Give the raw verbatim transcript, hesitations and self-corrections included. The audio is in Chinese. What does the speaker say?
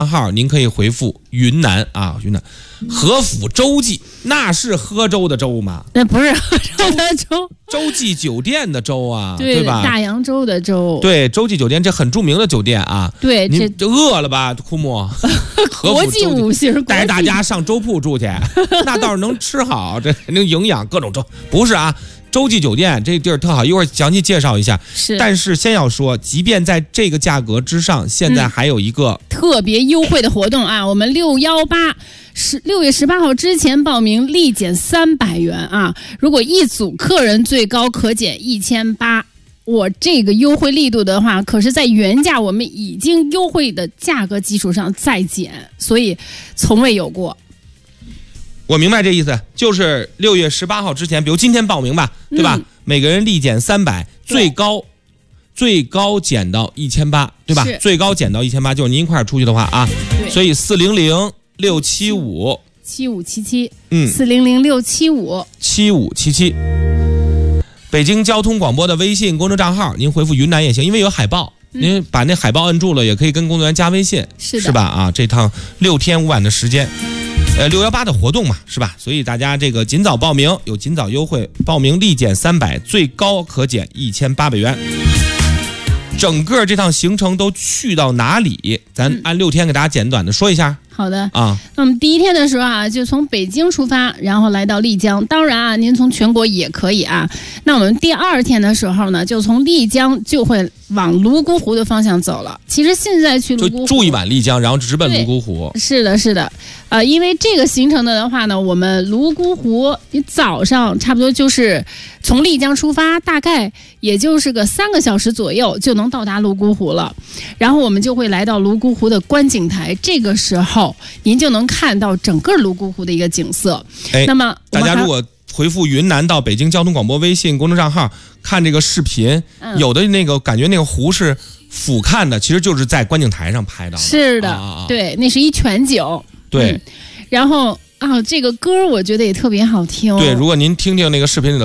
号您可以回复云南啊，云南和府洲际，那是喝粥的粥吗？ 那不是喝粥的粥， 洲际酒店的粥啊， 对, 对吧？ 大洋洲的粥， 对，洲际酒店这很著名的酒店啊。 对，这您饿了吧，枯木？ 国际五星， 带着大家上粥铺住去，那倒是能吃好，这肯定营养各种粥。不是啊。洲际酒店这地儿特好，一会儿详细介绍一下。 是， 但是先要说，即便在这个价格之上，现在还有一个、 嗯、特别优惠的活动啊！我们六幺八十六月十八号之前报名，立减三百元啊！如果一组客人最高可减一千八。我这个优惠力度的话，可是在原价我们已经优惠的价格基础上再减，所以从未有过。 我明白这意思，就是六月十八号之前，比如今天报名吧，对吧？嗯、每个人立减三百，最高最高减到一千八，对吧？最高减到一千八，就是您一块儿出去的话啊，所以四零零六七五七五七七，嗯，四零零六七五七五七七。北京交通广播的微信公众账号，您回复云南也行，因为有海报。嗯、您把那海报摁住了，也可以跟工作人员加微信， 是是吧？啊，这趟六天五晚的时间。呃，六幺八的活动嘛，是吧？所以大家这个尽早报名，有尽早优惠，报名立减三百，最高可减一千八百元。整个这趟行程都去到哪里？咱按六天给大家简短的说一下。 好的啊， 那么第一天的时候啊，就从北京出发，然后来到丽江。当然啊，您从全国也可以啊。那我们第二天的时候呢，就从丽江就会往泸沽湖的方向走了。其实现在去泸沽湖就住一晚丽江，然后直奔泸沽湖。 是的，是的，呃，因为这个行程的话呢，我们泸沽湖你早上差不多就是从丽江出发，大概也就是个三个小时左右就能到达泸沽湖了。然后我们就会来到泸沽湖的观景台，这个时候您就能看到整个泸沽湖的一个景色。 哎， 那么大家如果回复云南到北京交通广播微信公众账号看这个视频，嗯、有的那个感觉那个湖是俯瞰的，其实就是在观景台上拍到的。 是的， 啊、 对，那是一全景。 对， 嗯、然后啊，这个歌我觉得也特别好听。 对，如果您听听那个视频里的。